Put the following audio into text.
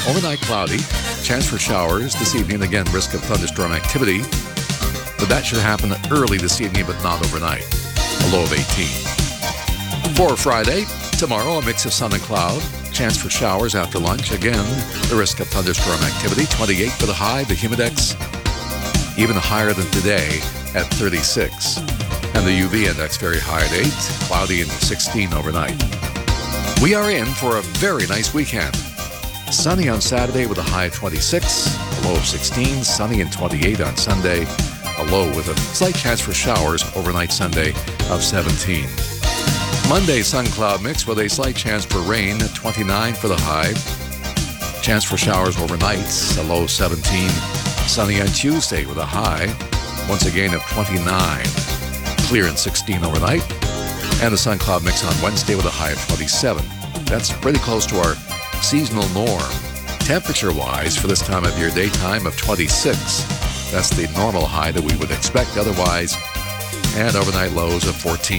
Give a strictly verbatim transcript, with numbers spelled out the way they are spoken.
Overnight cloudy. Chance for showers this evening. Again, risk of thunderstorm activity. But that should happen early this evening, but not overnight. A low of eighteen. For Friday, tomorrow, a mix of sun and cloud. Chance for showers after lunch. Again, the risk of thunderstorm activity. twenty-eight for the high. The humidex even higher than today at thirty-six. And the U V index very high at eight. Cloudy and sixteen overnight. We are in for a very nice weekend. Sunny on Saturday with a high of twenty-six. A low of sixteen. Sunny and twenty-eight on Sunday. A low with a slight chance for showers overnight Sunday of seventeen. Monday, sun-cloud mix with a slight chance for rain, twenty-nine for the high. Chance for showers overnight, a low of seventeen. Sunny on Tuesday with a high, once again of twenty-nine. Clear and sixteen overnight. And the sun-cloud mix on Wednesday with a high of twenty-seven. That's pretty close to our seasonal norm. Temperature-wise, for this time of year, daytime of twenty-six. That's the normal high that we would expect otherwise. And overnight lows of fourteen.